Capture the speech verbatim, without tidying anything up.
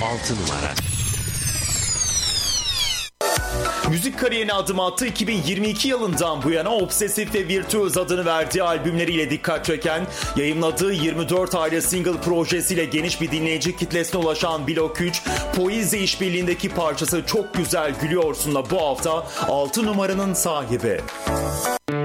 altı numara. Müzik kariyerine adım attı. iki bin yirmi iki yılından bu yana obsesif ve virtüöz adını verdiği albümleriyle dikkat çeken, yayımladığı yirmi dört ayrı single projesiyle geniş bir dinleyici kitlesine ulaşan Blok üç, Poizi işbirliğindeki parçası Çok Güzel Gülüyorsun'la bu hafta altı numaranın sahibi.